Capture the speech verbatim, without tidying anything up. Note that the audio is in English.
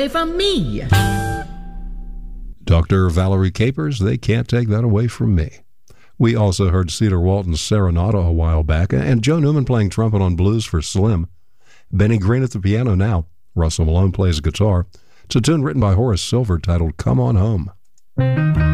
from me. Doctor Valerie Capers, they can't take that away from me. We also heard Cedar Walton's Serenata a while back, and Joe Newman playing trumpet on Blues for Slim. Benny Green at the piano now. Russell Malone plays guitar. It's a tune written by Horace Silver titled Come On Home.